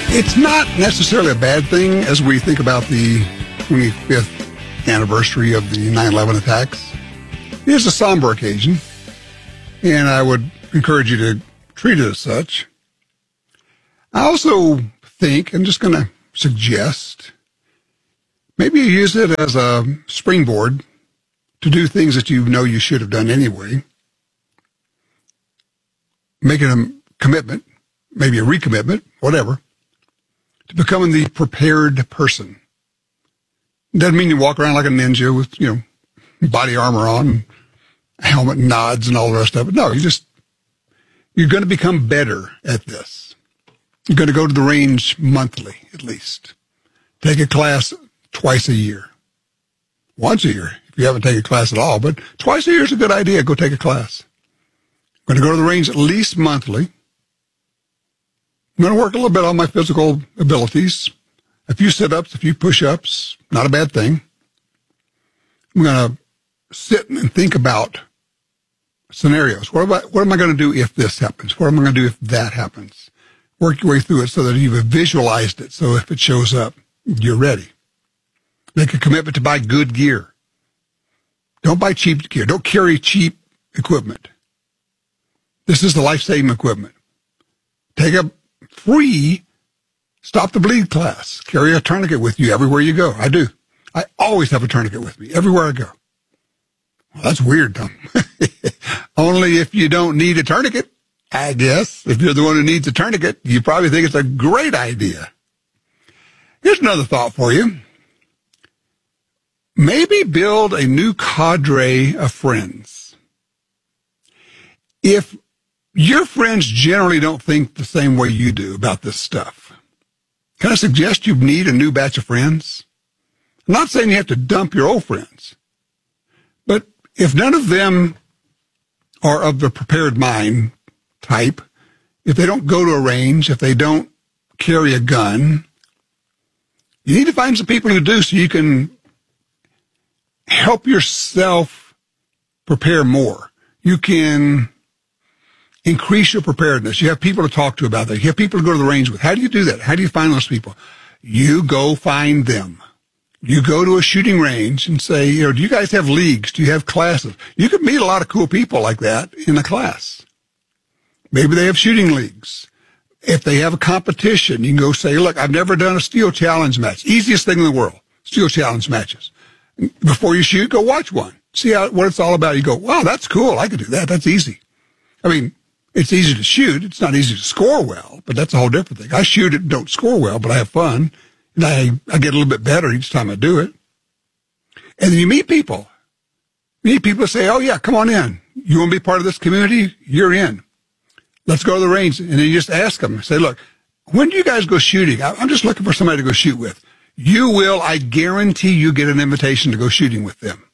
It's not necessarily a bad thing as we think about the 25th anniversary of the 9/11 attacks. It is a somber occasion, and I would encourage you to treat it as such. I also think, I'm just going to suggest, maybe you use it as a springboard to do things that you know you should have done anyway. Making a commitment, maybe a recommitment, whatever, to becoming the prepared person. Doesn't mean you walk around like a ninja with, body armor on, helmet and nods and all the rest of it. No, you're going to become better at this. You're going to go to the range monthly, at least. Take a class twice a year. Once a year, if you haven't taken a class at all, but twice a year is a good idea. Go take a class. I'm going to go to the range at least monthly. I'm going to work a little bit on my physical abilities. A few sit-ups, a few push-ups, not a bad thing. I'm going to sit and think about scenarios. What am I going to do if this happens? What am I going to do if that happens? Work your way through it so that you've visualized it, so if it shows up, you're ready. Make a commitment to buy good gear. Don't buy cheap gear. Don't carry cheap equipment. This is the life-saving equipment. Take a free Stop the Bleed class. Carry a tourniquet with you everywhere you go. I do. I always have a tourniquet with me everywhere I go. Well, that's weird, Tom. Only if you don't need a tourniquet, I guess. If you're the one who needs a tourniquet, you probably think it's a great idea. Here's another thought for you. Maybe build a new cadre of friends. If your friends generally don't think the same way you do about this stuff, can I suggest you need a new batch of friends? I'm not saying you have to dump your old friends, but if none of them are of the prepared mind type, if they don't go to a range, if they don't carry a gun, you need to find some people who do so you can help yourself prepare more. You can increase your preparedness. You have people to talk to about that. You have people to go to the range with. How do you do that? How do you find those people? You go find them. You go to a shooting range and say, do you guys have leagues? Do you have classes? You could meet a lot of cool people like that in a class. Maybe they have shooting leagues. If they have a competition, you can go say, look, I've never done a steel challenge match. Easiest thing in the world, steel challenge matches. Before you shoot, go watch one. See what it's all about. You go, wow, that's cool. I could do that. That's easy. I mean, it's easy to shoot. It's not easy to score well, but that's a whole different thing. I shoot it and don't score well, but I have fun. And I get a little bit better each time I do it. And then you meet people. You meet people who say, oh, yeah, come on in. You want to be part of this community? You're in. Let's go to the range. And then you just ask them. Say, look, when do you guys go shooting? I'm just looking for somebody to go shoot with. You will, I guarantee you get an invitation to go shooting with them.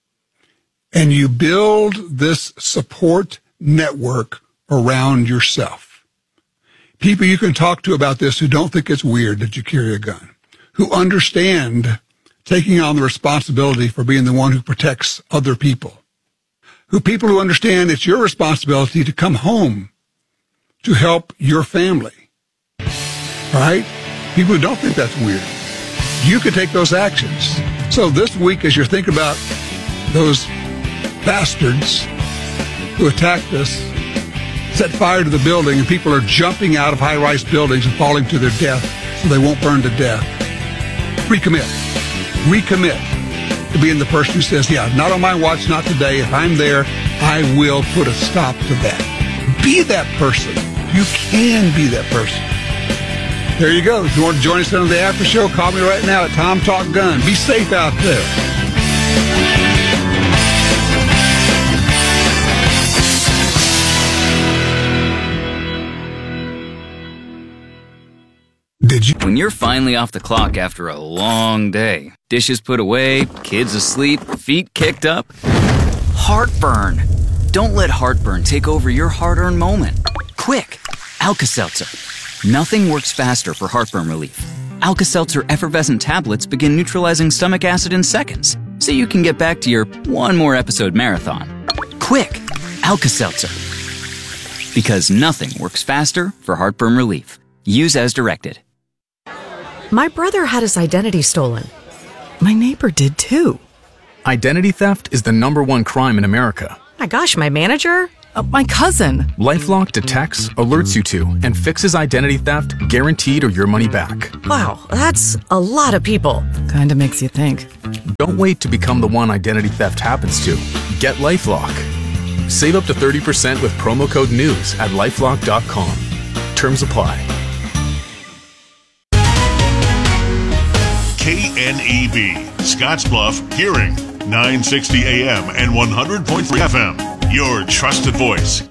And you build this support network around yourself. People you can talk to about this who don't think it's weird that you carry a gun, who understand taking on the responsibility for being the one who protects other people, people who understand it's your responsibility to come home to help your family, right? People who don't think that's weird. You can take those actions. So this week, as you're thinking about those bastards who attacked us, set fire to the building, and people are jumping out of high-rise buildings and falling to their death so they won't burn to death. Recommit to being the person who says, yeah, not on my watch, not today. If I'm there, I will put a stop to that. Be that person. You can be that person. There you go. If you want to join us on the after show, call me right now at Tom Talk Gun. Be safe out there. When you're finally off the clock after a long day, dishes put away, kids asleep, feet kicked up, heartburn. Don't let heartburn take over your hard-earned moment. Quick, Alka-Seltzer. Nothing works faster for heartburn relief. Alka-Seltzer effervescent tablets begin neutralizing stomach acid in seconds, so you can get back to your one more episode marathon. Quick, Alka-Seltzer. Because nothing works faster for heartburn relief. Use as directed. My brother had his identity stolen. My neighbor did too. Identity theft is the #1 crime in America. My gosh, my manager? My cousin. LifeLock detects, alerts you to, and fixes identity theft guaranteed or your money back. Wow, that's a lot of people. Kinda makes you think. Don't wait to become the one identity theft happens to. Get LifeLock. Save up to 30% with promo code NEWS at LifeLock.com. Terms apply. KNEB, Scottsbluff, Hearing, 960 AM and 100.3 FM. Your trusted voice.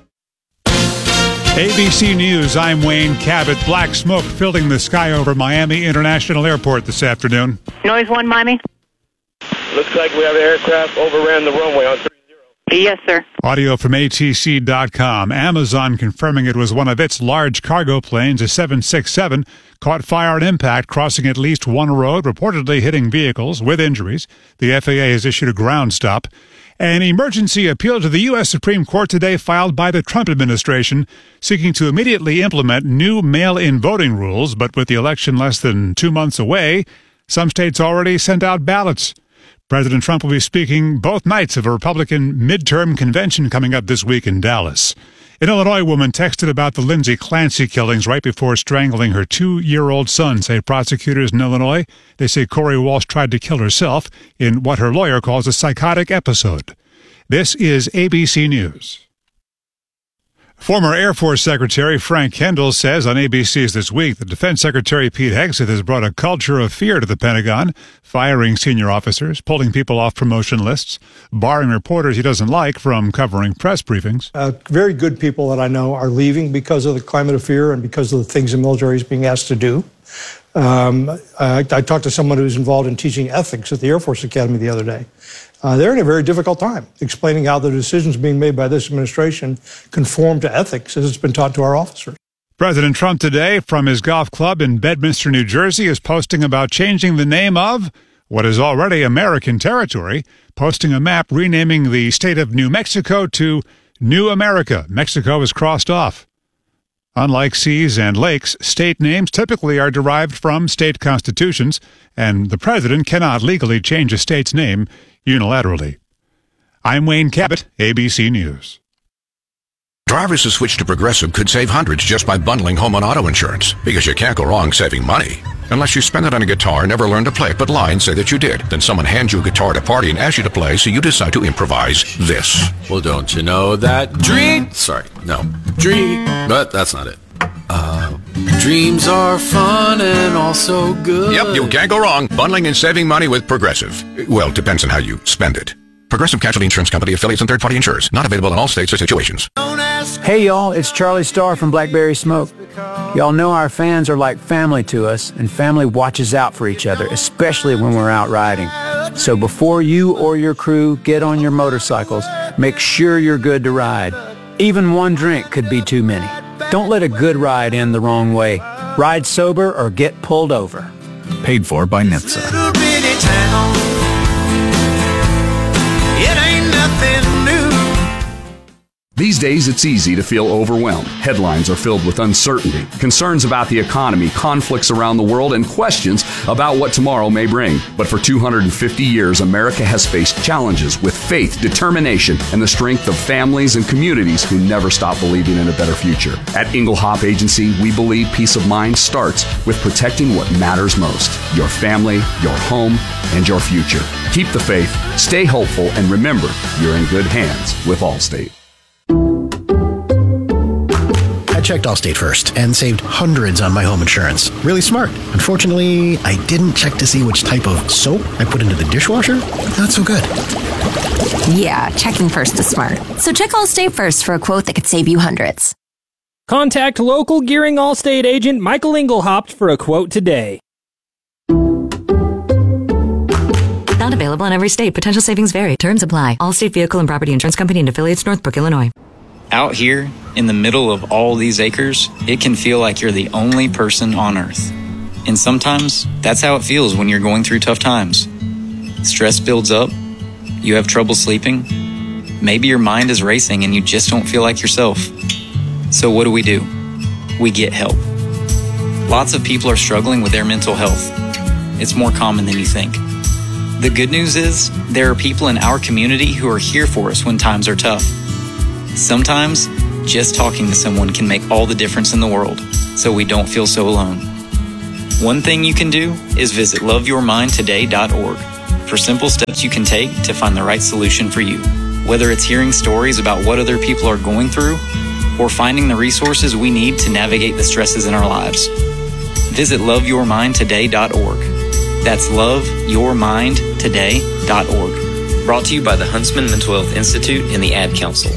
ABC News, I'm Wayne Cabot. Black smoke filling the sky over Miami International Airport this afternoon. Noise 1, Miami. Looks like we have an aircraft overran the runway on 30. Yes, sir. Audio from ATC.com. Amazon confirming it was one of its large cargo planes, a 767, caught fire and impact crossing at least one road, reportedly hitting vehicles with injuries. The FAA has issued a ground stop. An emergency appeal to the U.S. Supreme Court today filed by the Trump administration seeking to immediately implement new mail-in voting rules, but with the election less than 2 months away, some states already sent out ballots. President Trump will be speaking both nights of a Republican midterm convention coming up this week in Dallas. An Illinois woman texted about the Lindsay Clancy killings right before strangling her 2-year-old son, say prosecutors in Illinois. They say Corey Walsh tried to kill herself in what her lawyer calls a psychotic episode. This is ABC News. Former Air Force Secretary Frank Kendall says on ABC's This Week that Defense Secretary Pete Hegseth has brought a culture of fear to the Pentagon, firing senior officers, pulling people off promotion lists, barring reporters he doesn't like from covering press briefings. Very good people that I know are leaving because of the climate of fear and because of the things the military is being asked to do. I talked to someone who's involved in teaching ethics at the Air Force Academy the other day. They're in a very difficult time, explaining how the decisions being made by this administration conform to ethics as it's been taught to our officers. President Trump today, from his golf club in Bedminster, New Jersey, is posting about changing the name of what is already American territory, posting a map renaming the state of New Mexico to New America. Mexico is crossed off. Unlike seas and lakes, state names typically are derived from state constitutions, and the president cannot legally change a state's name unilaterally. I'm Wayne Cabot, ABC News. Drivers who switch to Progressive could save hundreds just by bundling home and auto insurance, because you can't go wrong saving money. Unless you spend it on a guitar, never learn to play it, but lie and say that you did. Then someone hands you a guitar at a party and asks you to play, so you decide to improvise this. Well, don't you know that dream... But that's not it. Dreams are fun and also good. Yep, you can't go wrong. Bundling and saving money with Progressive. Well, depends on how you spend it. Progressive Casualty Insurance Company, affiliates, and third-party insurers. Not available in all states or situations. Hey, y'all, it's Charlie Starr from Blackberry Smoke. Y'all know our fans are like family to us, and family watches out for each other, especially when we're out riding. So before you or your crew get on your motorcycles, make sure you're good to ride. Even one drink could be too many. Don't let a good ride end the wrong way. Ride sober or get pulled over. Paid for by NHTSA. These days, it's easy to feel overwhelmed. Headlines are filled with uncertainty, concerns about the economy, conflicts around the world, and questions about what tomorrow may bring. But for 250 years, America has faced challenges with faith, determination, and the strength of families and communities who never stop believing in a better future. At Inglehop Agency, we believe peace of mind starts with protecting what matters most: your family, your home, and your future. Keep the faith, stay hopeful, and remember, you're in good hands with Allstate. I checked Allstate first and saved hundreds on my home insurance. Really smart. Unfortunately, I didn't check to see which type of soap I put into the dishwasher. Not so good. Yeah, checking first is smart. So check Allstate first for a quote that could save you hundreds. Contact local Gearing Allstate agent Michael Inglehop for a quote today. Not available in every state. Potential savings vary. Terms apply. Allstate Vehicle and Property Insurance Company and affiliates, Northbrook, Illinois. Out here, in the middle of all these acres, it can feel like you're the only person on Earth. And sometimes, that's how it feels when you're going through tough times. Stress builds up, you have trouble sleeping, maybe your mind is racing and you just don't feel like yourself. So what do? We get help. Lots of people are struggling with their mental health. It's more common than you think. The good news is, there are people in our community who are here for us when times are tough. Sometimes, just talking to someone can make all the difference in the world, so we don't feel so alone. One thing you can do is visit loveyourmindtoday.org for simple steps you can take to find the right solution for you. Whether it's hearing stories about what other people are going through, or finding the resources we need to navigate the stresses in our lives. Visit loveyourmindtoday.org. That's loveyourmindtoday.org. Brought to you by the Huntsman Mental Health Institute and the Ad Council.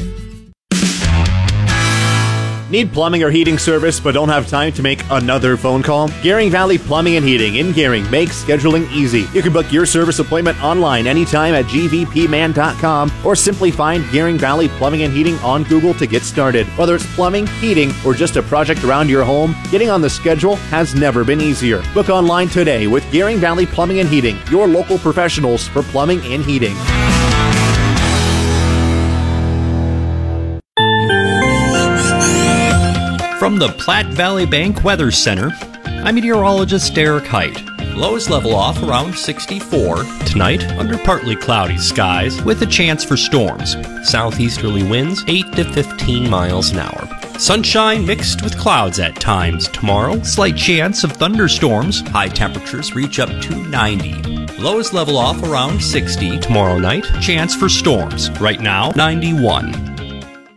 Need plumbing or heating service but don't have time to make another phone call? Gearing Valley Plumbing and Heating in Gearing makes scheduling easy. You can book your service appointment online anytime at gvpman.com or simply find Gearing Valley Plumbing and Heating on Google to get started. Whether it's plumbing, heating, or just a project around your home, getting on the schedule has never been easier. Book online today with Gearing Valley Plumbing and Heating, your local professionals for plumbing and heating. From the Platte Valley Bank Weather Center, I'm meteorologist Derek Height. Lows level off around 64. Tonight, under partly cloudy skies with a chance for storms. Southeasterly winds 8 to 15 miles an hour. Sunshine mixed with clouds at times tomorrow. Slight chance of thunderstorms. High temperatures reach up to 90. Lows level off around 60 tomorrow night. Chance for storms. Right now, 91.